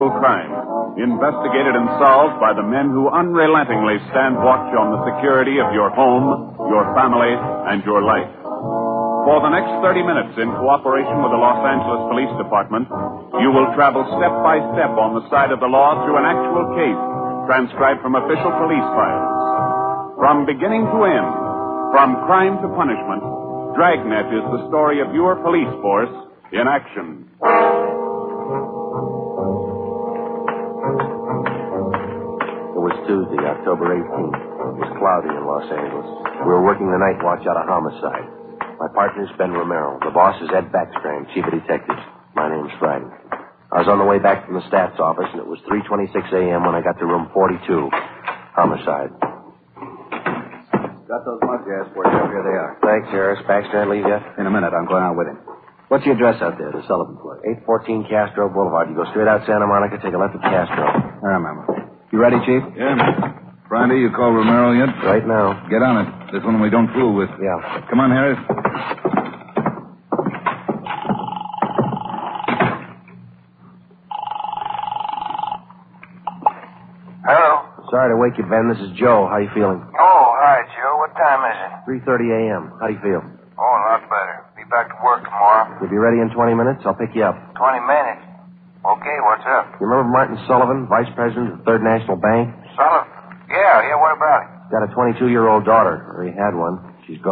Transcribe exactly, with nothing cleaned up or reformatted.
crime, investigated and solved by the men who unrelentingly stand watch on the security of your home, your family, and your life. For the next thirty minutes, in cooperation with the Los Angeles Police Department, you will travel step by step on the side of the law through an actual case transcribed from official police files. From beginning to end, from crime to punishment, Dragnet is the story of your police force in action. It was Tuesday, October eighteenth. It was cloudy in Los Angeles. We were working the night watch out of homicide. My partner's Ben Romero. The boss is Ed Backstrand, chief of detectives. My name's Friday. I was on the way back from the stats office, and it was three twenty-six a.m. when I got to room forty-two. Homicide. Got those mud gas for you. Here they are. Thanks, Harris. Backstrand leave yet? In a minute. I'm going out with him. What's your address out there, the Sullivan place? eight fourteen Castro Boulevard. You go straight out Santa Monica, take a left at Castro. I remember. You ready, Chief? Yeah, man. Friday, you call Romero yet? Right now. Get on it. This one we don't fool with. Yeah. Come on, Harris. Hello? Sorry to wake you, Ben. This is Joe. How you feeling? Oh, hi, Joe. What time is it? three thirty a.m. How do you feel? Oh, a lot better. Be back to work tomorrow. You'll be ready in twenty minutes. I'll pick you up. Twenty minutes. Okay, what's up? You remember Martin Sullivan, vice president of the Third National Bank? Sullivan? Yeah, yeah, what about it? Got a twenty-two-year-old daughter, or he had one. She's gone.